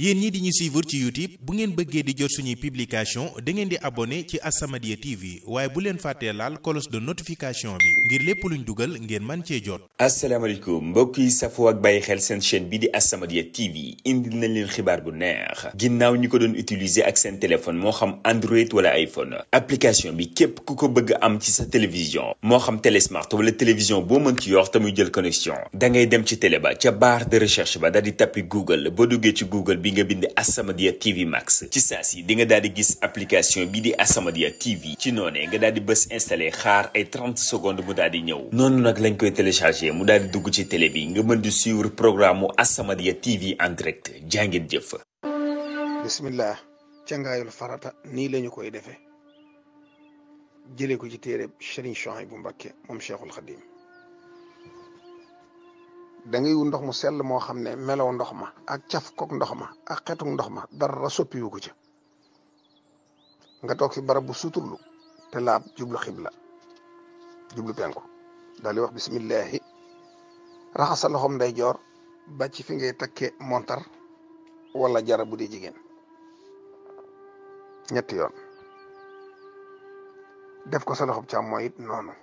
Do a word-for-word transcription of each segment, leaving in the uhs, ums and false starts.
yéen ñi di ñu suivre ci YouTube bu ngeen bëggee di jot suñuy publication da ngeen di abonné ci As-Samadiyya T V waaye bu leen fàttee laal cloche de notification bi ngir lépp luñ dugal ngeen man cee jot. asalaamaaleykum mbokk yi safoo ak bàyyi xel seen chaîne bi di As-Samadiyya T V indil nañ leen xibaar bu neex ginnaaw ñi ko doon utiliser ak seen téléphone moo xam Android wala iPhone application bi képp ku ko bëgg am ci sa télévision moo xam télé smart wala télévision boo mën ci yor te muy jël connexion da ngay dem ci télé ba ca barre de recherche ba daal di tappi Google boo duggee ci Google bi nga bind As-Samadiyya T V Max ci saa si di nga daal di gis application bi di As-Samadiyya T V ci noonee nga daal di bës installé xaar ay trente secondes mu daal di ñëw noonu nag lañ koy téléchargé mu daal di dugg ci télé bi nga mën di suivre programme mu As-Samadiyya T V en direct jàngeen jëf. bismillah cangaayul farata nii lañu koy defee jëlee ko ci téere Serigne Souhaïbou Mbacké moom Cheikhul Khadim da ngay wu ndox mu sell moo xam ne melow ndox ma ak caf kook ndox ma ak xetuk ndox ma dara soppiwu ko ci nga toog fi barab bu suturlu te laab jublu xibla jublu penku daal di wax bismillahi raxas sa loxom ndeyjoor ba ci fi ngay takke montar wala jara bu dee jigéen ñetti yoon def ko sa loxob càmmooñ it noonu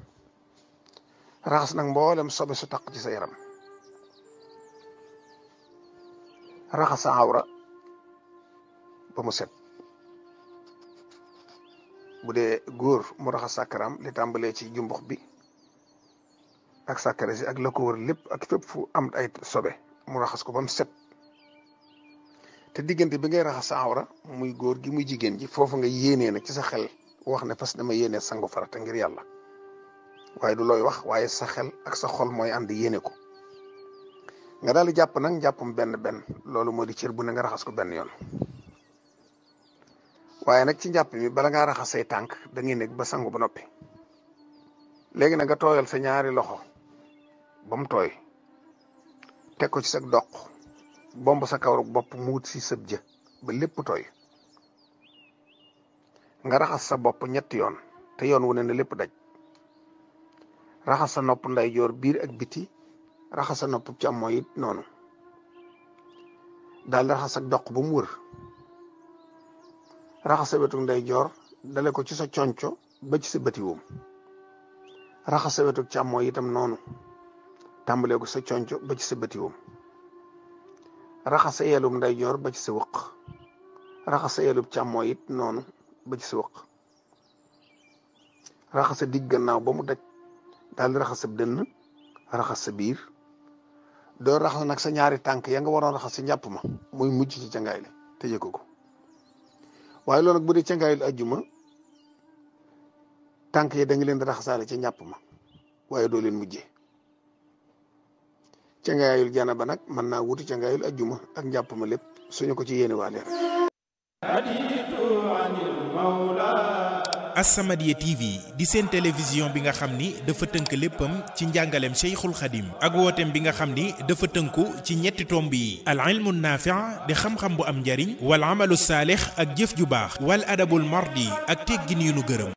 raxas nag mboolem sobe su taq ci sa yaram raxas sa awra ba mu set bu dee góor mu raxas sàkkaram li tàmbalee ci jumbux bi ak sàkkare si ak la ko wër lépp ak fépp fu am ay sobe mu raxas ko ba mu set te diggante bi ngay raxas sa awra muy góor gi muy jigéen ji foofu nga yéenee nag ci sa xel wax ne fas dama yéenee sangu farata ngir yàlla waaye du looy wax waaye sa xel ak sa xol mooy ànd yéene ko nga daal di jàpp nag jàppam benn benn loolu moo di cër bu ne nga raxas ko benn yoon waaye nag ci njàpp mi bala ngaa raxas say tànk da ngay nekk ba sangu ba noppi léegi nag nga tooyal sa ñaari loxo ba mu tooy teg ko ci sa doq bomb sa kawru bopp mu wut si sëb jë ba lépp tooy nga raxas sa bopp ñetti yoon te yoon wu ne ne lépp daj raxas sa nopp ndeyjoor biir ak biti raxas sa nopp càmmooñ it noonu daal di raxas ak doq ba mu wër raxas sa wetu ndeyjoor dale ko ci sa conco ba ci sa bëti woom raxas sa wetu càmmooñ itam noonu tàmbalee ko sa conco ba ci sa bëti woom raxas sa yelum ndeyjoor ba ci sa wëq raxas sa yelum càmmooñ it noonu ba ci sa wëq raxas sa digg gannaaw ba mu daj daal di raxas sa dënn raxas sa biir doo raxas nag sa ñaari tànk ya nga waroon raxas si njàpp ma muy mujj ci cangaay li tëjee ko ko waaye loolu nag bu dee cangaay li ajjuma tànk yi da nga leen di raxasaale ci njàpp ma waaye doo leen mujjee cangaayul janaba nag mën naa wuti cangaayul ajjuma ak njàpp ma lépp suñu ko ci yéene waa leen As-Samadiyya T V di seen télévision bi nga xam ni dafa tënk léppam ci njàngaleem Cheikhul Khadim ak wooteem bi nga xam ni dafa tënku ci ñetti tomb yi al ilmu naafi' di xam-xam bu am njariñ wal amalu saalix ak jëf ju baax wal adabul mardi ak teggin yu nu gërëm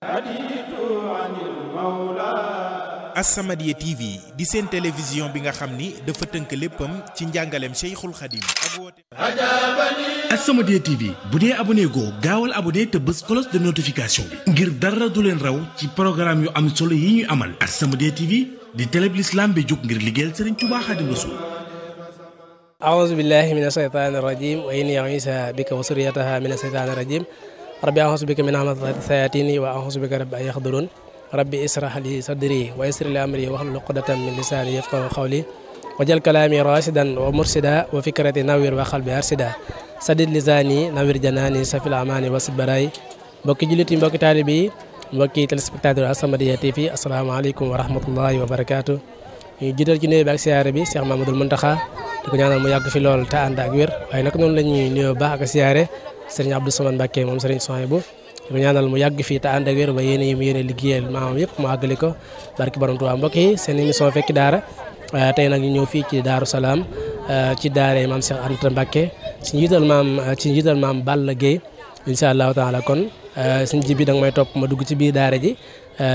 As-Samadiyya T V di seen télévision bi nga xam ni dafa tënk léppam ci njàngaleem Cheikhul Khadim ak wooteem As-Samadiyya T V bu dee abonné goo gaawal abonné te bës cloche de notification bi ngir dara du leen raw ci programme yu am solo yi ñuy amal As-Samadiyya T V di télé bi l'islam bi jóg ngir liggéeyal Serigne Touba Khadim Rassoul. a'uuzu billahi mina shaytaani rajiim wa inni u'iizuha bika wa zurriyyataha mina shaytaani rajiim rabbi a'uuzu bika min hamazaati shayaatiin wa a'uuzu bika rabbi an yahduruun rabbi israh li sadri wa yassir li amri wahlul uqdatan min lisaani yafqahu qawli waj'al kalaami raashidan wa mursida wa fikrati nawwir wa qalbi arsida sadid lisaani nawwir janaani safil amaani wasid baraay mbokki jullit yi mbokki taalibe yi mbokki téléspectateur As-Samadiyya T V asalaamaaleykum wa rahmatullahi wa barakaatu. ñu jiital ci nuyoo bi ak siyaare bi Cheikh Mamadou Mountakha di ko ñaanal mu yàgg fi lool te ànd ak wér waaye nag noonu la ñuy nuyoo baax ak siyaare Serigne Abdou Samane Mbacké moom Serigne Souhaïbou di ko ñaanal mu yàgg fii te ànd ak wér ba yéene yi mu yéene liggéeyal maamam yëpp mu àggali ko barki borom Tuubaa mbokk yi seen émission fekki daara tey nag ñu ñëw fii ci Daaru Salaam ci daara maam Cheikh Anta Mbacké ci njiital maam ci njiital maam Balla Gueye incha allahu taala kon suñ ji bi da nga may topp ma dugg ci biir daara ji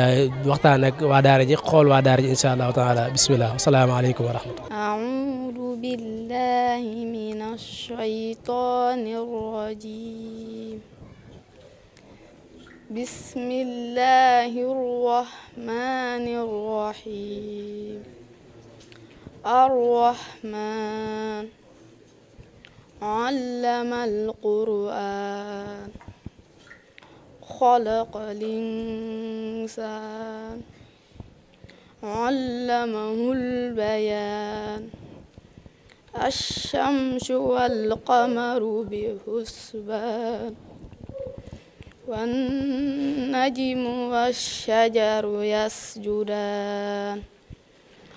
waxtaan ak waa daara ji xool waa daara ji incha allahu taala bisimilah asalaamaaleykum wa rahmatullah. بالله من الشيطان الرجيم بسم الله الرحمن الرحيم الرحمن علم القرآن خلق الإنسان علمه البيان الشمس والقمر بحسبان والنجم والشجر يسجدان